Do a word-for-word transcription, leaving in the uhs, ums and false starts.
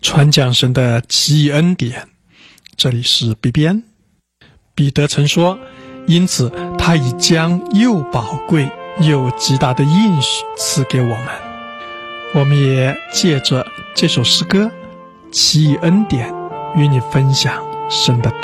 传讲神的奇异恩典。这里是彼边。彼得曾说，因此他已将又宝贵又极大的应许赐给我们。我们也借着这首诗歌奇异恩典与你分享神的